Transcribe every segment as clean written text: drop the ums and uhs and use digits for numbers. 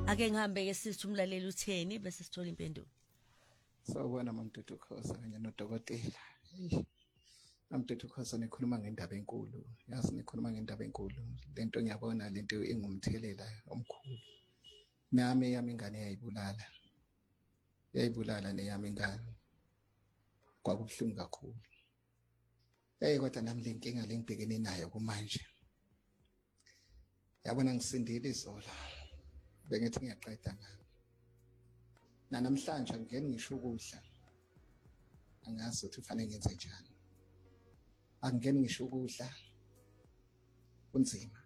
ake ngihambe ke sithi umlaleli utheni bese sithola impendulo. Sawubona Mamdudu Khosa kanye nodokotela. Mamdudu Khosa nikhuluma ngendaba enkulu. Yazi nikhuluma ngendaba enkulu. Lento ngiyabona lento engumthelela omkhulu. Nami yami ingane yayibulala. Yayibulala neyami ingane. Kwakubuhlungu kakhulu. Kodwa nami le nkinga lengibhekene nayo kumanje. Yabona ngisindile izola. Bengithi ngiyaqeda ngalo. Namhlanje ngeke ngisho ukudla. Angazi ukuthi kufanele ngenze njani. Angeke ngisho ukudla. Kunzima.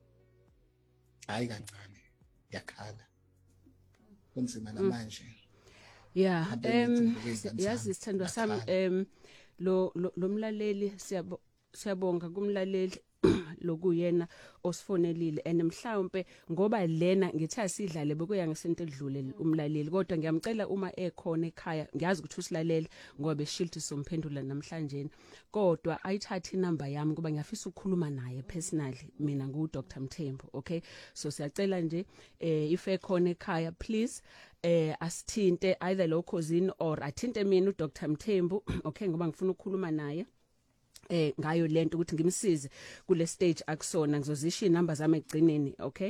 Hayi kancane. Yakhala. Kunzima namanje. Yeah, yazi isithandwa sami lo mlaleli siyabonga kumlaleli lokuyena osifonelile mhlawumbe ngoba lena ngithi asidlale bekuya ngesento edlule umlaleli kodwa ngiyamcela uma ekhona ekhaya ngiyazi ukuthi usilalele ngoba beshilthi somphendula namhlanje kodwa ayithathe inamba yami kuba ngiyafisa ukukhuluma naye personally mina ngu Dr Mthembu. Okay, so siyacela nje if ekhona ekhaya please asithinte either lo cousin or athinte mina u Dr Mthembu. Okay, ngoba ngifuna ukukhuluma naye ngayo lento ukuthi ngimsize kule stage akusona ngizozisha inamba zami egcineni. Okay,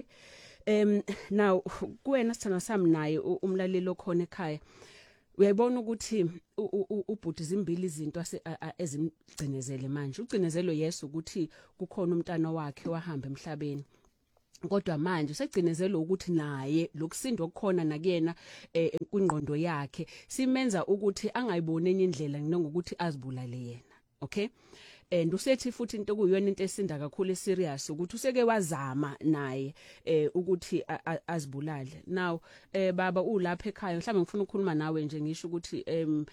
now kuwena sithana sami naye umlaleli okhona ekhaya uyayibona ukuthi ubhuti zimbili izinto ezimgcinezele manje. Ugcinezelo yes ukuthi kukhona umntana wakhe wahamba emhlabeni kodwa manje usegcinezelo ukuthi naye lokusindwa okukhona nakuyena kwingqondo yakhe simenza ukuthi angayiboni enye indlela ngokuthi azibulale yena. Okay, and usethi futhi into kuyona into esinda kakhulu serious ukuthi useke wazama naye ukuthi azibulale. Now baba ulapha ekhaya mhlawumbe ngifuna ukukhuluma nawe nje ngisho ukuthi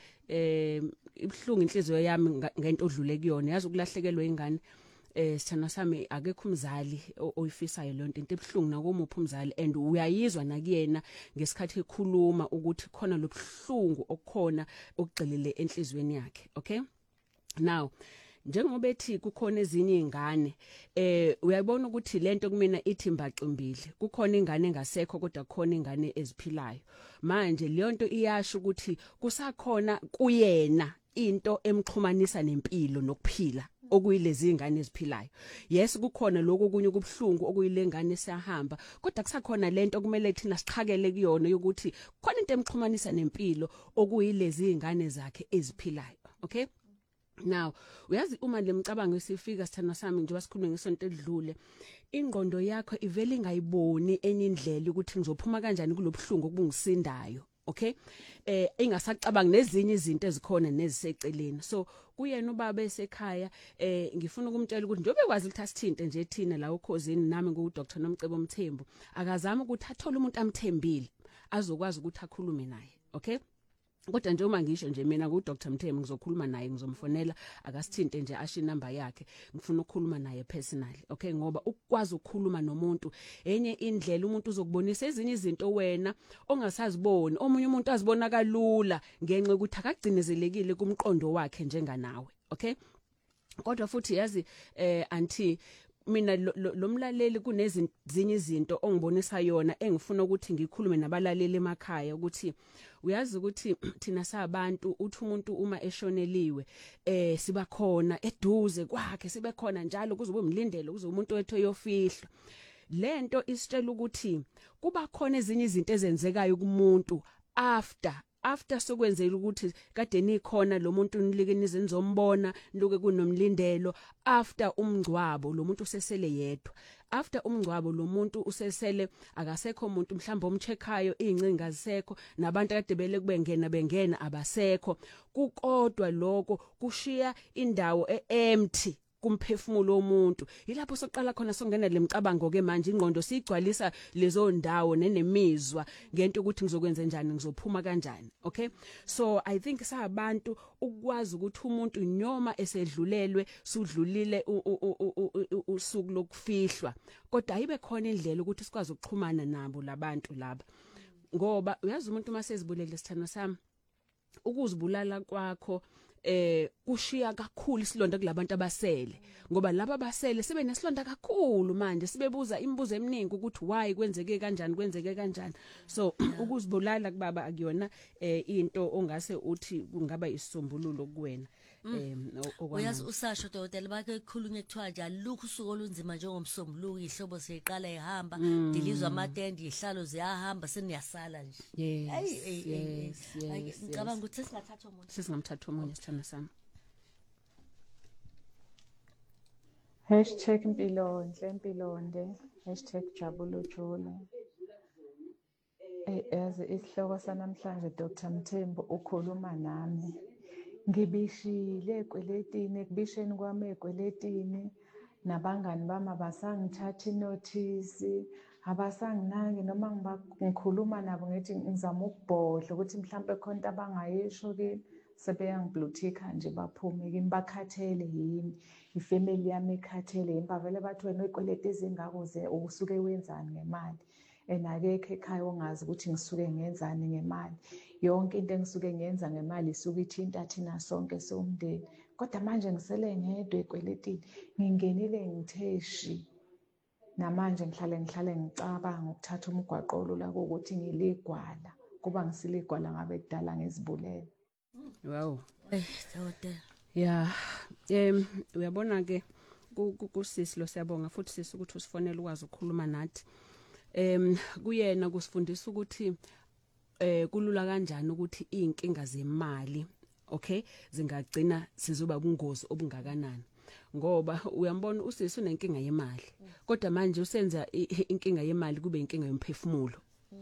ibhlungu inhliziyo yami ngento odlule kuyona. Yazi ukulahlekelwa ingane sithana sami akekho umzali oyifisayo lonto into ebhlungu nakomuphi umzali and uyayizwa nakuyena ngesikhathi ekhuluma ukuthi khona lobuhlungu okukhona okugxilile enhlizweni yakhe. Okay, now njengoba ethi kukhona ezinye izingane uyabona ukuthi lento kumina ithi mbaqimbile kukhona ingane engasekho kodwa kukhona ingane eziphilayo. Manje leyo nto iyasho ukuthi kusakhona kuyena into emxhumanisa nempilo nokuphila okuyilezi ingane eziphilayo. Yes, kukhona lokho okunye kubhlungu okuyile ngane siyahamba kodwa kusakhona lento kumele thina siqhakele kuyona ukuthi khona into emxhumanisa nempilo okuyilezi ingane zakhe eziphilayo. Okay, now uyazi uma lemcabango isifika sithana sami nje wasikhulume ngesonto edlule ingqondo yakho ivele ingayiboni enye indlela ukuthi ngizophuma kanjani kulobhlungu obungisindayo. Okay, ingasacabanga nezinye izinto ezikhona neziseceleni. So kuyena ubaba esekhaya ngifuna ukumtshela ukuthi njobe kwazi ukuthi asithinte nje thina la ukhosini nami ngu Dr Nomcebo Mthembu akazama ukuthi athole umuntu amthembile azokwazi ukuthi akhulume naye. Okay, kodwa nje uma ngisho nje mina ku Dr Mthembu ngizokhuluma naye ngizomfonela akasithinte nje asho inamba yakhe ngifuna ukukhuluma naye personally. Okay, ngoba ukwazi ukukhuluma nomuntu enye indlela umuntu uzokubonisa ezinye izinto wena ongasaziboni omunye umuntu azibona kalula ngenxa ukuthi akagcinezelekile kumqondo wakhe njenganawe. Okay, kodwa futhi yazi anti mina lo mlaleli kunezinye izinto ongibonisa yona engifuna ukuthi ngikhulume nabalaleli emakhaya ukuthi uyazi ukuthi thina sabantu uthi umuntu uma eshoneliwe siba khona eduze kwakhe sibe khona njalo kuzobe umlindelo kuze umuntu wethu eyofihlwa. Lento isitshela ukuthi kuba khona ezinye izinto ezenzekayo kumuntu after sokwenzela ukuthi kade nikhona lo muntu nilikenize nizombona luke kunomlindelo after umngcwabo lo muntu usesele yedwa. After umngcwabo lo muntu usesele akasekho umuntu mhlawumbe omchekayo ingcinga azisekho nabantu kade bele bengena abasekho kukodwa lokho kushiya indawo empty kumphefumulo womuntu. Yilapho soqala khona songena lemcabango ke manje ingqondo siyigcwalisa lezo ndawo nenemizwa ngento ukuthi ngizokwenza njani ngizophuma kanjani. Okay, so I think sabantu ukwazi ukuthi umuntu noma esedlulelwe sudlulile usuku lokufihlwa kodwa ayibe khona indlela ukuthi sikwazi ukuxhumana nabo labantu laba ngoba uyazi umuntu mase ezibulele sithana sami ukuzibulala kwakho kushiya kakhulu isilonda kulabantu abasele ngoba laba abasele sibe nesilonda kakhulu manje sibebuza imibuzo eminingi ukuthi why kwenzeke kanjani so ukuzibulala kubaba akuyona into ongase uthi kungaba isisombululo kuwena uyazi usasho dokotela bake kukhulunywe kuthiwa nje alukho usuku olunzima njengomsombuluko ihlobo seyiqala ehamba dilizwa amatendi ihlalo ziyahamba seniyasala nje yes ngicabanga ukuthi singamthatha omunye sithanda sami #impilonde #jabulojule yazi isihloko sanamhlanje Dr Mthembu ukhuluma nami ngibishile ekweletini ekubisheni kwami ekweletini nabangani bami abasangithatha inothisi abasanginaki noma ngikhuluma nabo ngithi ngizama ukubhodla ukuthi mhlawumbe khona abangayisho kimi sebeyangiblutika nje baphume kimi bakhathele yini ifamily yami ikhathele yini bavele bathi wena ikweleti ezingako usuke wenzani ngemali enakekho ekhaya ongazi ukuthi ngisuke ngenzani ngemali yonke into engisuke ngenza ngemali isuke ithinta thina sonke somndeni kodwa manje ngisele ngedwa ekweletini ngingenile ngitheishi namanje ngihlale ngicabanga ukuthatha umgwaqo olula ukuthi ngiligwala kuba ngisiligwala ngabe kudala ngizibulele wow dokotela yeah uyabona ke kusisi lo siyabonga futhi sisi ukuthi usifonela ukwazi ukukhuluma nathi kuyena kusifundisa ukuthi kulula kanjani ukuthi inkinga zemali okay zingagcina sizoba ubungozi obungakanani ngoba uyambona usisi unenkinga yemali kodwa manje usenza inkinga yemali kube inkinga yomphefumulo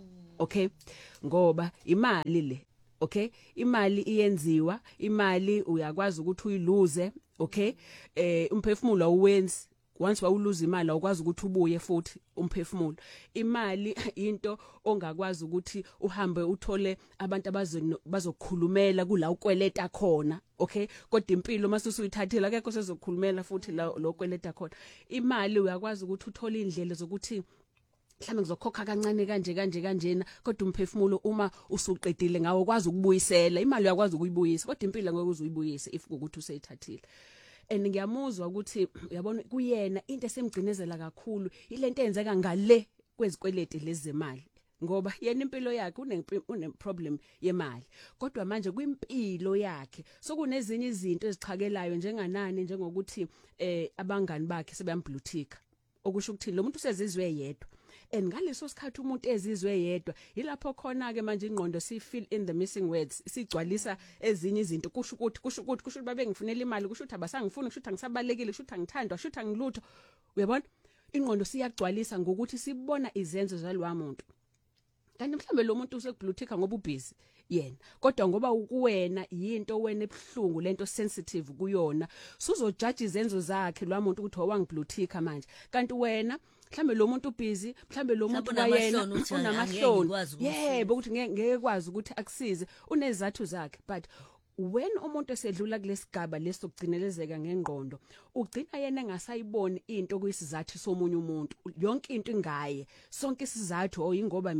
okay ngoba imali le okay imali iyenziwa imali uyakwazi ukuthi uyiluze okay umphefumulo awuwenzi once wawuluza imali awukwazi ukuthi ubuye futhi umphefumulo imali into ongakwazi ukuthi uhambe uthole abantu bazokukhulumela kula ukweleta khona okay kodwa impilo mase usuyithathela akekho sezokukhulumela futhi la lokweleta khona imali uyakwazi ukuthi uthole indlela zokuthi mhlawumbe ngizokhokha kancane kanjena kodwa umphefumulo uma usuqedile ngawo kwazi ukubuyisela imali uyakwazi ukuyibuyisa kodwa impilo ngeke uzuyibuyise if ukuthi useyithathile ngiyamuzwa ukuthi uyabona kuyena into esemgcinezela kakhulu ilento eyenzeka ngale kwezikweleti lezi zemali ngoba yena impilo yakhe une problem yemali kodwa manje kwimpilo yakhe sokunezinye izinto ezichakelayo njenganani njengokuthi abangani bakhe sebeyamblutika okusho ukuthi lo muntu usezizwe yedwa ngaleso sikhathi umuntu ezizwe yedwa ilapho khona ke manje ingqondo si fill in the missing words sigcwalisa ezinye izinto kusho ukuthi babe ngifunela imali kusho ukuthi abasangifuni kusho ukuthi angisabalekile kusho ukuthi angithandwa kusho ukuthi angilutho uyabona ingqondo siyagcwalisa ngokuthi sibona izenzo zalwa muntu kanti mhlambe lo muntu usekublutika ngoba ubusy yena kodwa ngoba ukuwena yinto wena ebhlungu lento sensitive kuyona suzojudge izenzo zakhe lwa muntu ukuthi owangiblutika manje kanti wena mhlambe lo muntu busy mhlambe lo muntu wayena unamahloni yebo ukuthi ngeke kwazi ukuthi akusize unezathu zakhe but when umuntu esedlula kulesigaba lesokugcinelezeka ngengqondo ugcina yena engasayiboni into kuyisizathu somunye umuntu yonke into ingaye sonke isizathu ingoba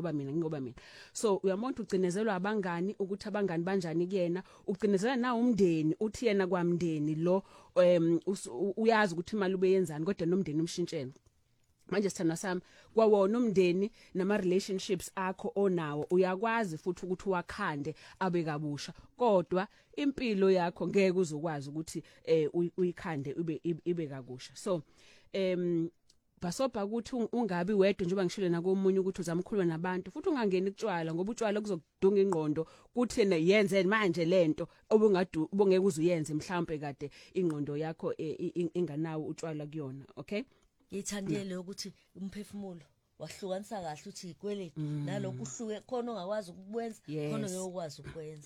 mina so uyamuntu ugcinezelwa abangani ukuthi abangani banjani kuyena ugcinezela na umndeni uthi yena kwamndeni lo uyazi ukuthi imali ubeyenzani kodwa nomndeni umshintshene manje sithanda sami kwawona umndeni nama relationships akho onawo uyakwazi futhi ukuthi wakhande abe kabusha kodwa impilo yakho ngeke uzokwazi ukuthi uyikhande ibe kabusha so basobha ukuthi ungabi wedwa njengoba ngishilo nakomunye ukuthi uzamkhuluma nabantu futhi ungangeni kutshwala ngoba utshwala kuzokudunga ingqondo kuthi yena yenze manje lento obungeke uzuyenze mhlawumbe kade ingqondo yakho inganawo utshwala kuyona okay ithandile ukuthi umphefumulo wahlukanisa kahle uthi ikweleti nalokho uhluke khona ongakwazi ukukwenza khona ngeke ukwazi ukwenza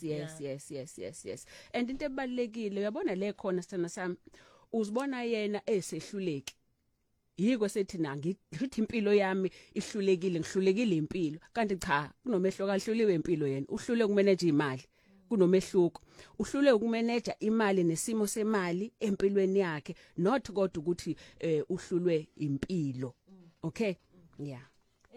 yes and into ebalekile uyabona le khona sithana sami uzibona yena esehluleki yiko sethi ngithi impilo yami ngihlulekile impilo kanti cha kunomehlo kahluliwe impilo yena uhlule ukumanage imali kunomehluko uhlule ukumanage imali nesimo semali empilweni yakhe not kodwa ukuthi uhlulwe impilo okay yeah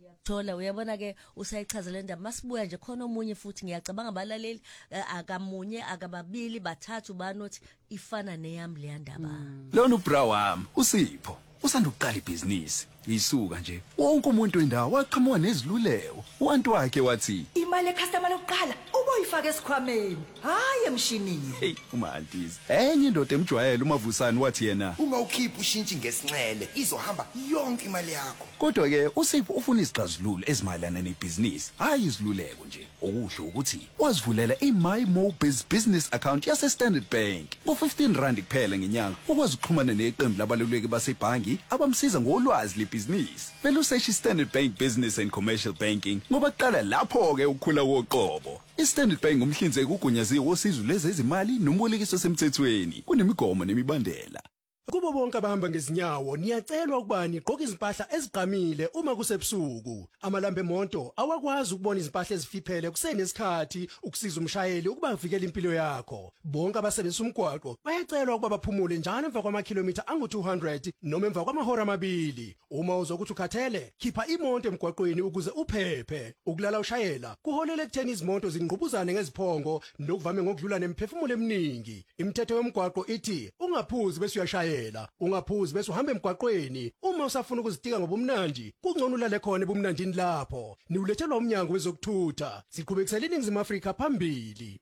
thola uyabona ke usayichaza le ndaba masibuya nje khona omunye futhi ngiyacabanga abalaleli akamunye akababili bathathu banothi ifana neyami le ndaba lona ubra wami uSipho usanda ukuqala ibhizinisi isuka nje wonke umuntu wendawo waqhamuka neziluleko uantu wakhe wathi imali ecustomer lokuqala uboyifaka esikhwameni hayi emshinini hey umantizi enye indoda emjwayele uMavusani wathi yena ungawukhipha ushintshi ngesinxele izohamba yonke imali yakho kodwa ke uSipho ufuna izixazululo ezimalana nebhizinisi hayi iziluleko nje okuhle ukuthi wazivulela iMyMo business account yase Standard Bank ngo R15 kuphela ngenyanga ukwazi ukuxhumana neqembu labaluleki basebhangi abamsiza ngolwazi lebhizinisi vele useshi Standard Bank Business and Commercial Banking ngoba qala lapho ke ukukhula koqobo iStandard Bank ngumhlinzeki ugunyaziwe wosizo lezezimali nombolekiso semthethweni kunemigomo nemibandela Kubo bonke abahamba ngezinyawo niyacelwa ukuba niqoke izimpahla eziqhamile uma kusebusuku. Amalambe emonto awakwazi ukubona izimpahla ezifiphele kusenesikhathi ukusiza umshayeli ukuba avikele impilo yakho. Bonke abasebenzisa umgwaqo bayacelwa ukuba baphumule njalo emva kwamakhilomitha angu200 noma emva kwamahora amabili. Uma uzokuthi ukhathele, khipha imonto emgwaqweni ukuze uphephe. Ukulala ushayela kuholela ekutheni izimoto zingqubuzane ngeziphongo nokuvame ngokudlula nemphefumulo eminingi. Imithetho yomgwaqo ithi ungaphuzi bese uyashayela. Ungaphuzi bese uhamba emgwaqweni uma usafuna ukuzitika ngobumnandi kungcono ulale khona ebumnandini lapho niulethelwa umnyango wezokuthutha siqhubekisela iNingizimu Afrika phambili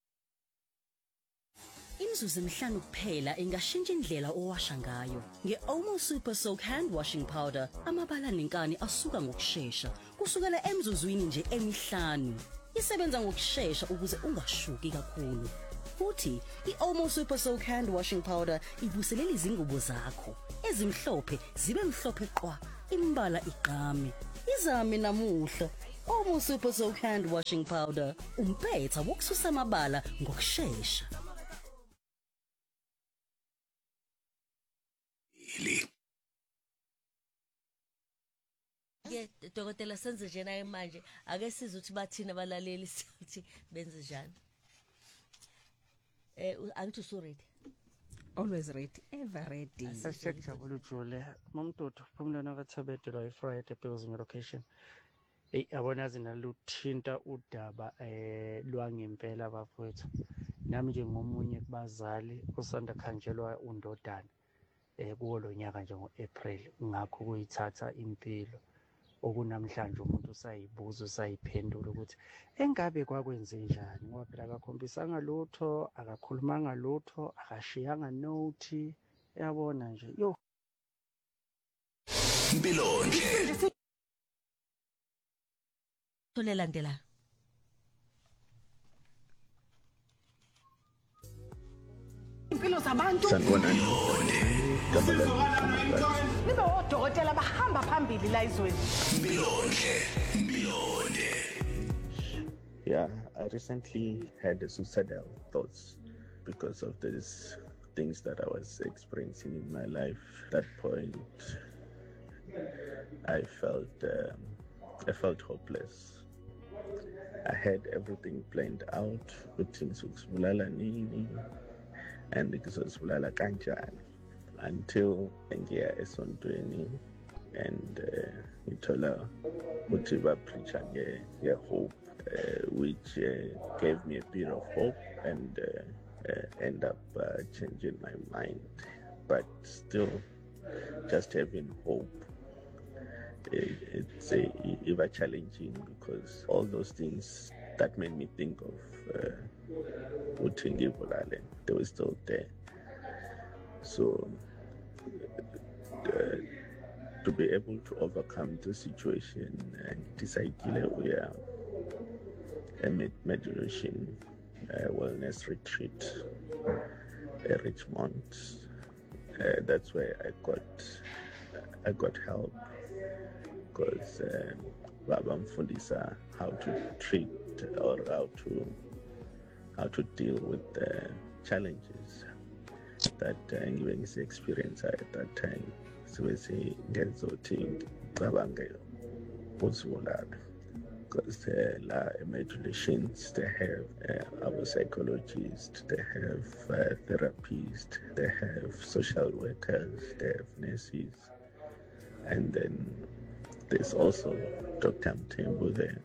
Imzuzu emihlanu kuphela ingashintsha indlela owasha ngayo ngeOmo Super Soak Hand Washing Powder amabala nenkani asuka ngokusheshsha kusukela emzuzwini nje emihlanu isebenza ngokusheshsha ukuze ungashuki kakhulu futhi iOmo Super Soak Hand Washing Powder ivuselela izingubo zakho ezimhlophe zibe mhlophe qwa imbala iqhame izame namuhla Omo Super Soak Hand Washing Powder umpetha wokususa amabala ngokusheshsha ke dokotela senze nje naye manje ake siza ukuthi bathina abalaleli sithi benze njani angithi sorry always ready ever ready asijabula ujule mamntoto phumlana kaThabete lo Friday Pills location abona zinaluthinta udaba lwangempela bafowethu nami nje ngomunye kubazali osanda khanjelwa undodana kuwo lo nyaka nje ngoApril ngakho kuyithatha impilo okunamhlanje umuntu usayibuza usayiphendula ukuthi engabe kwakwenze njani ngoba phela akakhombisanga lutho akakhulumanga lutho akashiyanga note yabona nje yo impilo nje tolelandela impilo zabantu sanibona nibe odokotela bahamba phambili la izweni Milonde. Yeah, I recently had suicidal thoughts because of these things that I was experiencing in my life. At that point, I felt hopeless. I had everything planned out, things and ngizozibulala kanjani until ngiya esontweni and ngithola ukuthi bapreacha nge-hope which gave me a bit of hope and end up changing my mind, but still just having hope it's ever challenging because all those things that made me think of they were still there. So to be able to overcome the situation and decide we are a meditation wellness retreat at Richmond. That's where I got help because Baba Mfundisa how to treat or how to deal with the challenges that ngibengise experience at that time. So we say ngezothi cabange uzulala because la imaginations they have our psychologists, they have therapists, they have social workers, they have nurses, and then there's also Dr. Mthembu there.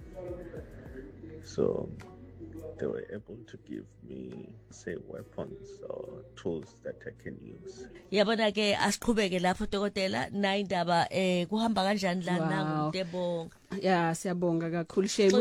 So they were able to give me, say, weapons or tools that I can use. Yabona ke asiqhubeke lapho dokotela na indaba kuhamba kanjani la nangumtebonga. Ya siyabonga kakhulu Shame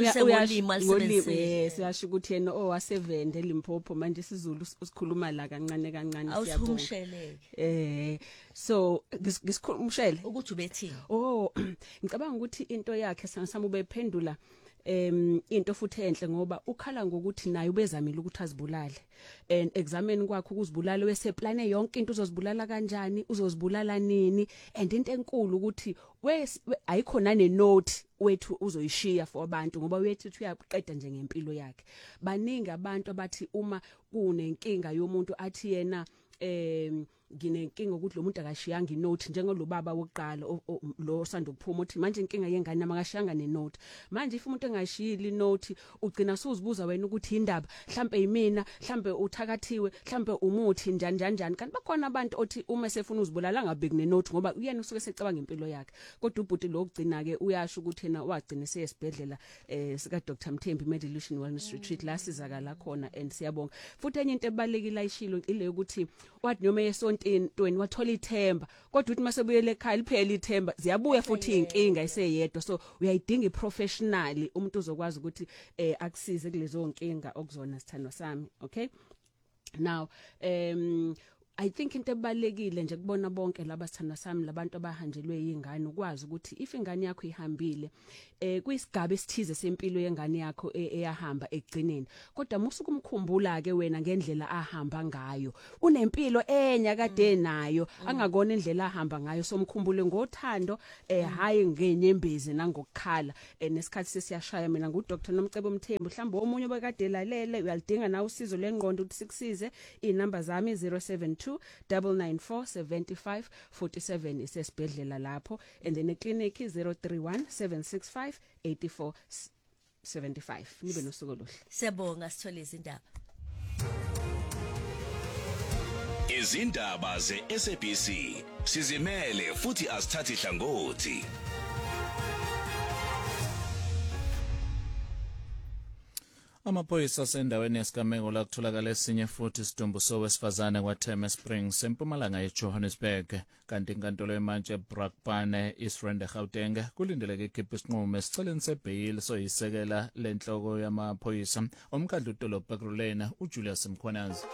siyasho ukuthi yena owasevende eLimpopo manje isiZulu usikhuluma la kancane kancane siyabonga. So ngisikhulumshele ukuthi ubethini. Ngicabanga ukuthi into yakhe sami ubephendula into futhi enhle ngoba ukhala ngokuthi naye ubezamile ukuthi azibulale and examine kwakhe ukuzibulala weseplane yonke into uzozibulala kanjani uzozibulala nini and into enkulu ukuthi ayikho nane note wethu uzoyishiya for abantu ngoba uyethi uyaqeda nje ngempilo yakhe baningi abantu abathi uma kunenkinga yomuntu athi yena nginenkinga ukuthi lo muntu akashiyanga inote njengalo baba wokuqala lo sanda ukuphuma uthi manje inkinga yengane makashiyanga nenote manje if umuntu engashiyile inote ugcina usuzibuza wena ukuthi indaba mhlambe yimina mhlambe uthakathiwe mhlambe umuthi njani kanti bakhona abantu othi uma sefuna uzibulala ngabeki nenote ngoba uyena usuke secabanga impilo yakhe kodwa ubhuti lo kugcina ke uyasho ukuthi yena wagcina seyesibhedlela sika Dr Mthembu Medilution Wellness Retreat la sizakala khona and siyabonga futhi enye into ebalekile ayishilo ile ukuthi wathi noma yesontweni wathola ithemba kodwa uthi masebuyele ekhaya liphela ithemba ziyabuya futhi inkinga iseyedwa so uyayidinga iprofessionally umuntu uzokwazi ukuthi akusize kulezo nkinga okuzona sithandwa sami okay now I think into ebalekile nje kubona bonke laba sithanda sami labantu abahanjelwe yingane ukwazi ukuthi if ingane yakho ihambile kuyisigaba esithize sempilo yengane yakho eyahamba egcineni kodwa musukumkhumbula ke wena ngendlela ahamba ngayo unempilo enya kade nayo angakona indlela ahamba ngayo somkhumbule ngothando hayi ngenyembezi nangokukhala nesikhathi sesiyashaya mina nguDr Nomcebo Mthembu mhlawumbe omunye bekade lalele uyalidinga na usizo lengqondo ukuthi sikusize inamba zami 072-994-7547 isesibhedlela lapho and then eclinic 031-765-8475 nibe nosuku oluhle siyabonga sithole izindaba izindaba ze-SABC sizimele futhi asithathi hlangothi. Amaphoyisa sendaweni yesigameko la kutholakala esinye futhi isidumbu sowesifazane kwaThema Springs empumalanga eJohannesburg kanti inkantolo yemantshi eBrakpan East Rand eGauteng kulindeleke ikhiphe isinqumo esiceleni sebhayili soyisekela lenhloko yamaphoyisa omkhandlu udolobha Ekurhuleni uJulius Mkhwanazi.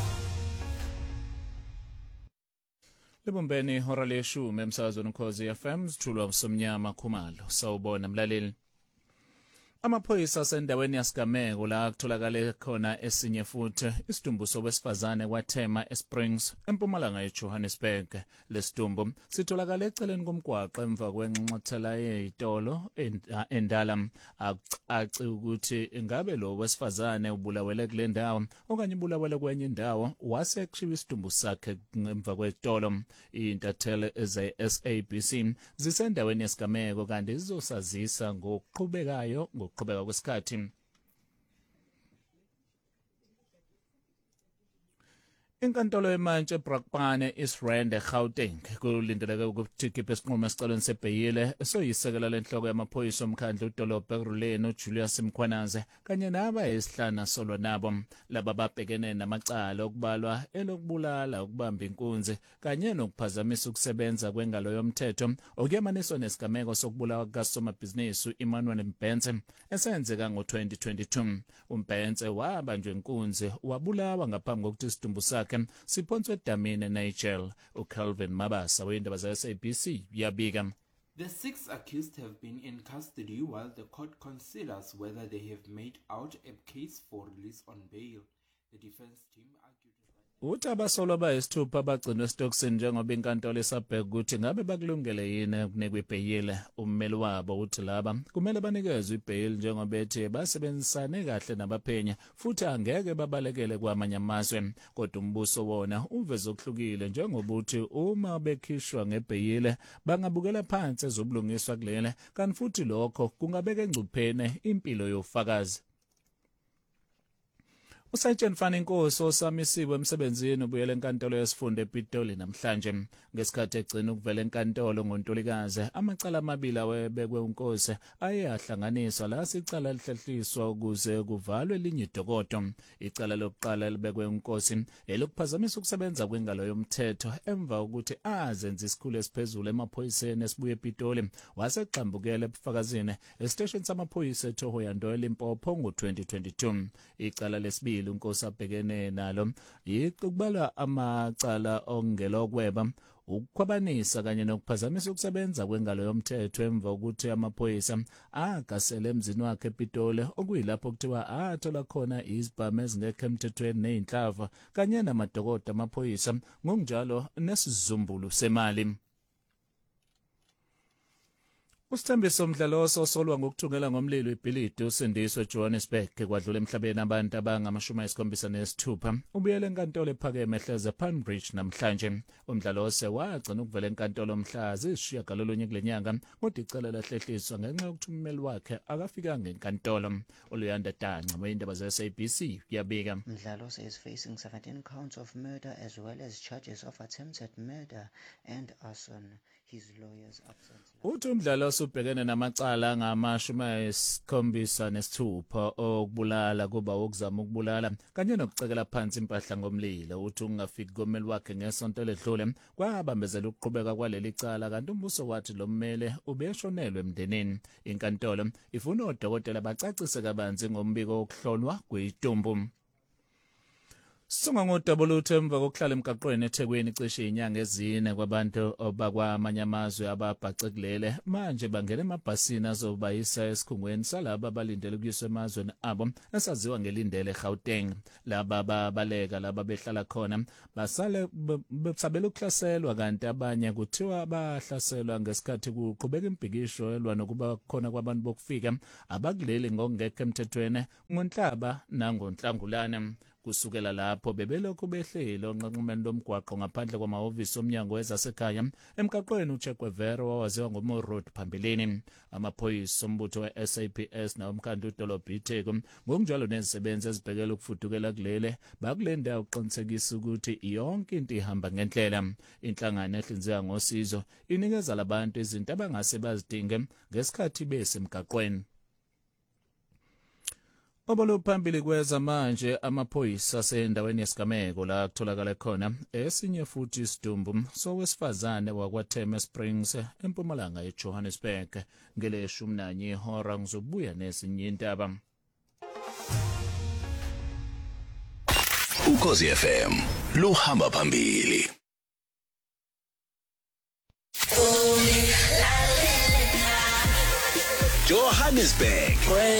Libumbeni ihora leshumi emsakazweni Ukhozi FM sithulwa uSomnyama Khumalo sawubona mlaleli. Amaphoyisa sendaweni yesigameko la kutholakala khona esinye futhi isidumbu sowesifazane kwaThema Springs empumalanga eJohannesburg lesidumbu sitholakala eceleni komgwaqo emva kwenxaxhela yezitolo endala acaci ukuthi ingabe lo wesifazane ubulawele kule ndawo okanye ubulawele kwenye indawo wasekushiya isidumbu sakhe emva kwezitolo intathele ezeSABC zisendaweni yesigameko kanti zizosazisa ngokuqhubekayo qhubeka kwesikhathi. Inkantolo yemantshi eBrakpan East Rand eGauteng kulindeleke ukuthi ikhiphe isinqumo esiceleni sebhayili soyisekela lenhloko yamaphoyisa omkhandlu udolobha Ekurhuleni uJulius Mkhwanazi kanye naba esihlanu solwa nabo laba babhekene namacala okubalwa elokubulala ukubamba inkunzi kanye nokuphazamisa ukusebenza kwengalo yomthetho okuyamaniswa nesigameko sokubulawa kukaSomabhizinisi uEmmanuel Mbhense esenzeka ngo-2022 uMbhense wabanjwa inkunzi wabulawa ngaphambi kokuthi isidumbu sakhe siphonswe edamini eNiger uCalvin Mabasa weindaba ze-SABC yabika. The 6 accused have been in custody while the court considers whether they have made out a case for release on bail. The defense team argued uthi abasolwa bayisithupha bagcinwe esitokisini njengoba inkantolo isabheka ukuthi ngabe bakulungele yini ukunikwa ibhayili ummeli wabo uthi laba kumele banikezwe ibhayili njengoba ethi basebenzisane kahle nabaphenya futhi angeke babalekele kwamanye amazwe kodwa umbuso wona uveze okuhlukile njengoba uthi uma bekhishwa ngebhayili bangabukela phansi ezobulungiswa kulele kanti futhi lokho kungabeka engcupheni impilo yofakazi. Usergeant Fani Nkosi osamisiwe emsebenzini ubuyele enkantolo yesifunda ePitoli namhlanje ngesikhathi egcina ukuvela enkantolo ngoNtulikazi amacala amabili awebekwe uNkosi ayahlanganiswa la sicala lihlehliswa ukuze kuvalwe linye idokodo icala lokuqala libekwe uNkosi elokuphazamisa ukusebenza kwengalo yomthetho emva ukuthi azenza isikhulu esiphezulu emaphoyiseni esibuye ePitoli wasexambukela ebufakazini estation samaphoyisa eThohoyandwe eLimpopo ngo2022 icala lesibili uNkosi abhekene nalo yiqhubala amacala ongelokweba ukukhwabanisa kanye nokuphazamisa ukusebenza kwengalo yomthetho emva ukuthi amaphoyisa agasele emzini wakhe ePitoli okuyilapho kuthiwa athola khona izibhamu ezingekho emthethweni nezinhlava kanye namadokodo amaphoyisa ngokunjalo nesizumbulu semali. Usithembiso Mdlaloso osolwa ngokuthungela ngomlilo iBhilidi usindiswe eJohannesburg kwadlula emhlabeni abantu abangama76 ubuyele enkantolo ephakeme ehleze Panbridge namhlanje. Umdlaloso wagcina ukuvela enkantolo mhla zisishiyagalolunye kulenyanga kodwa icala lahlehliswa ngenxa yokuthi ummeli wakhe akafikanga enkantolo. Oluyanda Danca weindaba zeSABC uyabika. Mdlaloso is facing 17 counts of murder as well as charges of attempted murder and arson. His lawyers absent. Uthi Umdlaloso ubhekene namacala angama76 okubulala kuba ukuzama ukubulala kanye nokucekela phansi impahla ngomlilo. Uthi ungafiki komeli wakhe ngesonto ledlule kwabambezela ukuqhubeka kwaleli cala kanti umbuso wathi lo mmele ubeshonelwe emndenini. Inkantolo ifuna odokotela bacacise kabanzi ngombiko wokuhlolwa kweyitumbu. Songa ngoDabulutho emva kokuhlala emgaqweni eThekwini cishe inyanga ezine kwabantu abakwamanye amazwe ababhacekulele manje bangena emabhasini azobayisa esikhungweni salabo abalindele ukuyiswa emazweni abo esaziwa ngelindele eGauteng. Laba babaleka laba behlala khona basale besabela ukuhlaselwa kanti abanye kuthiwa bahlaselwa ngesikhathi kuqhubeka impikisho elwa nokuba khona kwabantu bokufika abakuleli ngokungekho emthethweni ngoNhlaba nangoNhlangulana. Kusukela lapho bebelokhu behlelo onqanqumeni lomgwaqo ngaphandle kwamahhovisi omnyango wezasekhaya emgaqweni uChekwevero owaziwa ngoMorod phambilini. Amaphoyisa ombutho weSAPS nawomkhandlu udolobha iTheku ngokunjalo nezisebenzi ezibhekela ukufudukela kulele bakulenda ukuqinisekisa ukuthi yonke into ihamba ngendlela. Inhlangano ehlinzeka ngosizo inikeza labantu izinto abangase bazidinge ngesikhathi besemgaqweni. Oboluphambili kweza manje amaphoyisa asendaweni yesigameko la kutholakala khona esinye futhi isidumbu sowesifazane wakwaTheme Springs empumalanga eJohannesburg ngeleshumi nanye ihora ngizobuya nezinye indaba. Ukhozi FM luhamba phambili. Johannesburg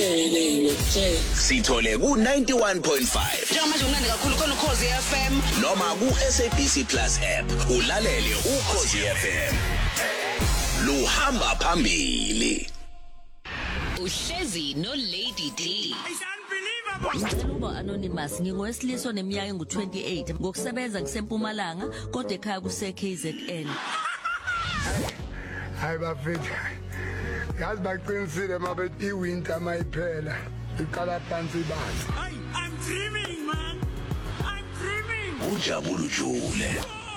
sithole ku 91.5 njengamanje umnandi kakhulu khona Ukhozi FM noma ku SABC Plus app ulalele Ukhozi FM luhamba phambili. Uhlezi no Lady D. Ngicela anonymous ngingowesiliso neminyaka engu28 ngokusebenza kusempumalanga kodwa ekhaya kuse KZN. Hayi bafethu yazi baqinisile mabet iwinter mayiphela iqala phansi bathi I'm dreaming man I'm dreaming Ujabulu Jule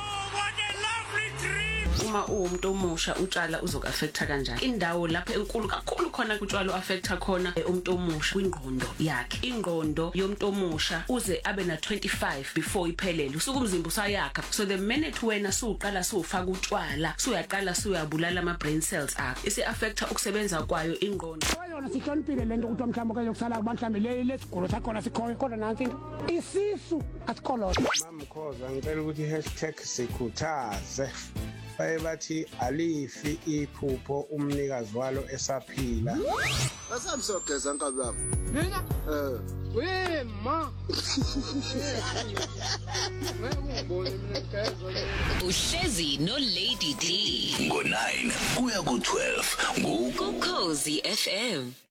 uma umuntu omusha utshala uzokaffecta kanjani indawo lapha enkulu kakhulu khona kutshwala affecta khona umuntu omusha kwingqondo yakhe ingqondo yomuntu omusha uze abe na 25 before iphelele usuku umzimba usayakha so the minute wena suqala sufaka utshwala suyaqala suyabulala ama brain cells akho isi affecta ukusebenza kwayo ingqondo yona sihloniphile lento ukuthi mhlawumbe kuyokusala kubantu lesigolo sakhona sikhoyo kodwa nansi isisu asikolotha mamkhoza ngicela ukuthi #sikhuthaze bathi alifi iphupho umnikazi walo esaphila asamsogeza nkabi lapho mina wema Uhlezi no Lady D ngo9 kuya ku12 Ukhozi FM.